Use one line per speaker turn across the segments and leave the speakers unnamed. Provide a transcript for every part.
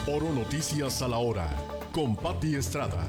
Oro Noticias a la hora, con Pati Estrada.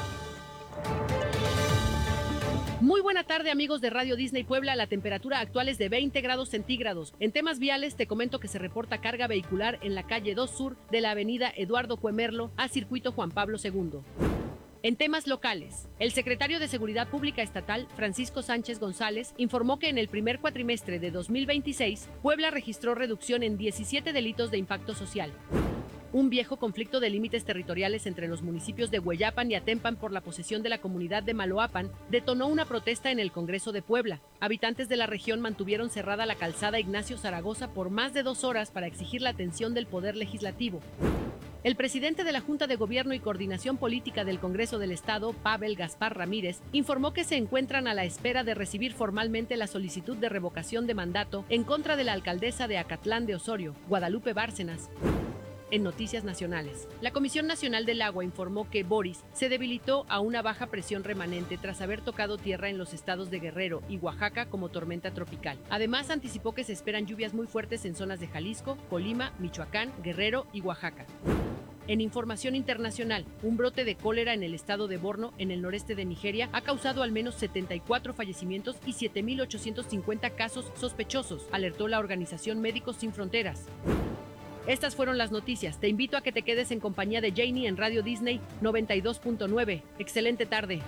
Muy buena tarde, amigos de Radio Disney Puebla. La temperatura actual es de 20 grados centígrados. En temas viales, te comento que se reporta carga vehicular en la calle 2 Sur de la avenida Eduardo Cuemerlo a Circuito Juan Pablo II. En temas locales, el secretario de Seguridad Pública Estatal, Francisco Sánchez González, informó que en el primer cuatrimestre de 2026, Puebla registró reducción en 17 delitos de impacto social. Un viejo conflicto de límites territoriales entre los municipios de Hueyapan y Atempan por la posesión de la comunidad de Maloapan detonó una protesta en el Congreso de Puebla. Habitantes de la región mantuvieron cerrada la calzada Ignacio Zaragoza por más de 2 horas para exigir la atención del Poder Legislativo. El presidente de la Junta de Gobierno y Coordinación Política del Congreso del Estado, Pavel Gaspar Ramírez, informó que se encuentran a la espera de recibir formalmente la solicitud de revocación de mandato en contra de la alcaldesa de Acatlán de Osorio, Guadalupe Bárcenas. En noticias nacionales, la Comisión Nacional del Agua informó que Boris se debilitó a una baja presión remanente tras haber tocado tierra en los estados de Guerrero y Oaxaca como tormenta tropical. Además, anticipó que se esperan lluvias muy fuertes en zonas de Jalisco, Colima, Michoacán, Guerrero y Oaxaca. En información internacional, un brote de cólera en el estado de Borno, en el noreste de Nigeria, ha causado al menos 74 fallecimientos y 7.850 casos sospechosos, alertó la organización Médicos Sin Fronteras. Estas fueron las noticias. Te invito a que te quedes en compañía de Janie en Radio Disney 92.9. Excelente tarde.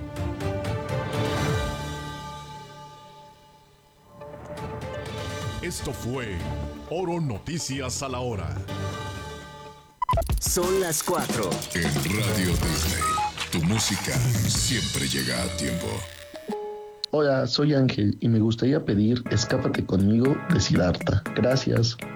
Esto fue Oro Noticias a la hora.
Son las 4.
En Radio Disney, tu música siempre llega a tiempo.
Hola, soy Ángel y me gustaría pedir Escápate conmigo de Siddhartha. Gracias.